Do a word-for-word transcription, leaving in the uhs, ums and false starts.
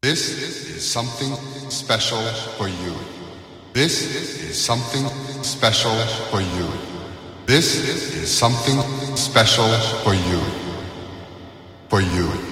This is something special for you. This is something special for you. This is something special for you. For you.